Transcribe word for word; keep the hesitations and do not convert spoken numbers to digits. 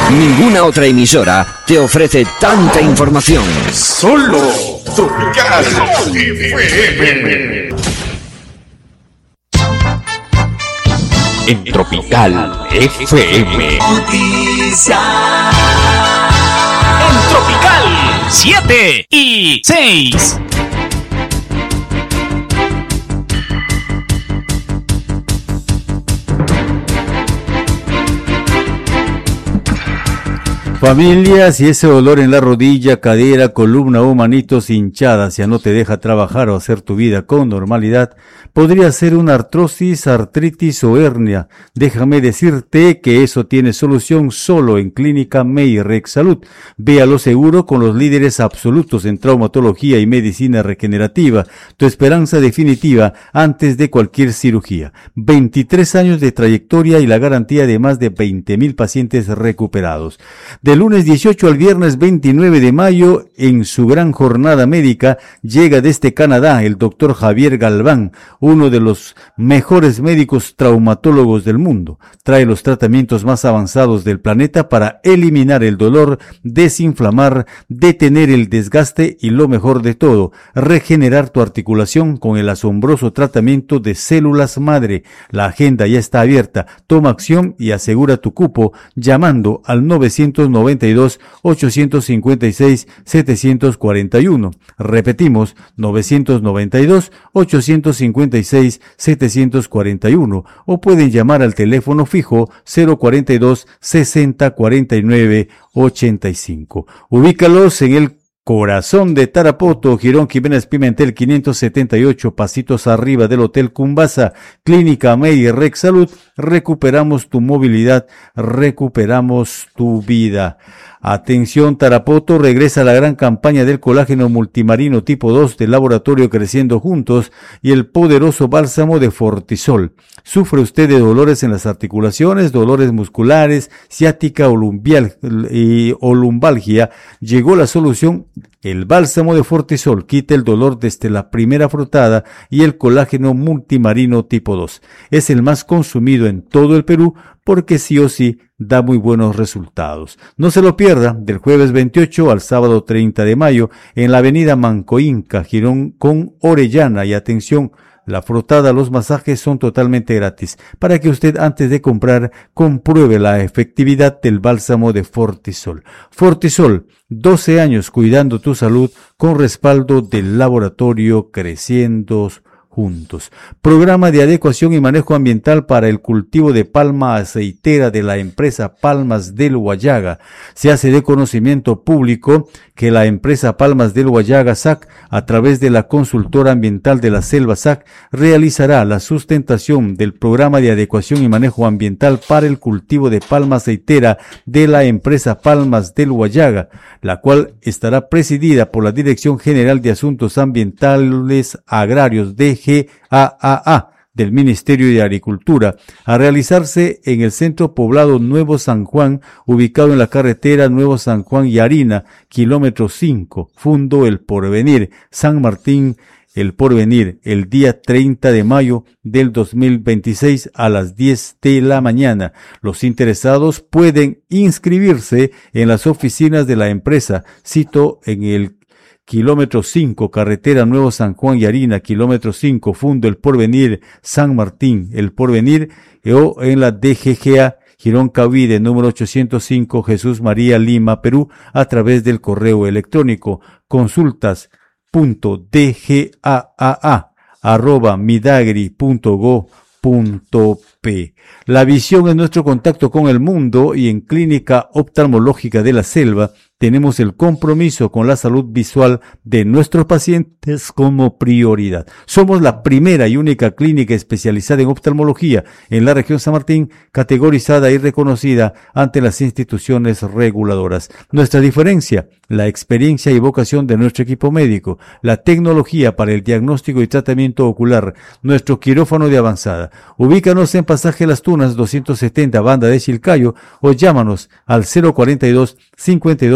Ninguna otra emisora te ofrece tanta información. Solo Tropical F M. En Tropical F M. Noticias. En Tropical siete y seis. Familia, si ese dolor en la rodilla, cadera, columna o manitos hinchadas ya no te deja trabajar o hacer tu vida con normalidad, podría ser una artrosis, artritis o hernia. Déjame decirte que eso tiene solución solo en Clínica Mayrex Salud. Véalo seguro con los líderes absolutos en traumatología y medicina regenerativa. Tu esperanza definitiva antes de cualquier cirugía. veintitrés años de trayectoria y la garantía de más de veinte mil pacientes recuperados. De lunes dieciocho al viernes veintinueve de mayo, en su gran jornada médica, llega desde Canadá el doctor Javier Galván, uno de los mejores médicos traumatólogos del mundo. Trae los tratamientos más avanzados del planeta para eliminar el dolor, desinflamar, detener el desgaste y lo mejor de todo, regenerar tu articulación con el asombroso tratamiento de células madre. La agenda ya está abierta. Toma acción y asegura tu cupo llamando al novecientos noventa y dos, ochocientos cincuenta y seis, setecientos cuarenta y uno. Repetimos, novecientos noventa y dos, ochocientos cincuenta y seis, setecientos cuarenta y uno. O pueden llamar al teléfono fijo cero cuarenta y dos, sesenta, cuarenta y nueve, ochenta y cinco. Ubícalos en el corazón de Tarapoto, Girón Jiménez Pimentel quinientos setenta y ocho, pasitos arriba del Hotel Cumbasa. Clínica Mayrex Salud. Recuperamos tu movilidad, recuperamos tu vida. Atención Tarapoto, regresa la gran campaña del colágeno multimarino tipo dos del laboratorio Creciendo Juntos y el poderoso bálsamo de Fortisol. ¿Sufre usted de dolores en las articulaciones, dolores musculares, ciática o, lumbial, y, o lumbalgia? Llegó la solución. El bálsamo de Fortisol quita el dolor desde la primera frotada y el colágeno multimarino tipo dos. Es el más consumido en todo el Perú porque sí o sí da muy buenos resultados. No se lo pierda del jueves veintiocho al sábado treinta de mayo en la avenida Mancoinca, Girón con Orellana. Y atención, la frotada, los masajes son totalmente gratis para que usted antes de comprar compruebe la efectividad del bálsamo de Fortisol. Fortisol, doce años cuidando tu salud con respaldo del laboratorio Creciendo Juntos. Programa de adecuación y manejo ambiental para el cultivo de palma aceitera de la empresa Palmas del Huallaga. Se hace de conocimiento público que la empresa Palmas del Huallaga S A C, a través de la consultora ambiental de la Selva S A C, realizará la sustentación del programa de adecuación y manejo ambiental para el cultivo de palma aceitera de la empresa Palmas del Huallaga, la cual estará presidida por la Dirección General de Asuntos Ambientales Agrarios D G A A A del Ministerio de Agricultura, a realizarse en el centro poblado Nuevo San Juan, ubicado en la carretera Nuevo San Juan Yarina, kilómetro cinco, Fundo El Porvenir, San Martín, El Porvenir, el día treinta de mayo del dos mil veintiséis a las diez de la mañana. Los interesados pueden inscribirse en las oficinas de la empresa, cito en el kilómetro cinco, carretera Nuevo San Juan y Harina, kilómetro cinco, Fundo El Porvenir, San Martín, El Porvenir, o en la D G G A, Girón Cavide, número ochocientos cinco, Jesús María, Lima, Perú, a través del correo electrónico consultas punto dgaa arroba midagri punto go punto p. La visión es nuestro contacto con el mundo, y en Clínica Oftalmológica de la Selva tenemos el compromiso con la salud visual de nuestros pacientes como prioridad. Somos la primera y única clínica especializada en oftalmología en la región San Martín, categorizada y reconocida ante las instituciones reguladoras. Nuestra diferencia, la experiencia y vocación de nuestro equipo médico, la tecnología para el diagnóstico y tratamiento ocular, nuestro quirófano de avanzada. Ubícanos en Pasaje Las Tunas doscientos setenta, Banda de Chilcayo, o llámanos al cero cuarenta y dos, cincuenta y dos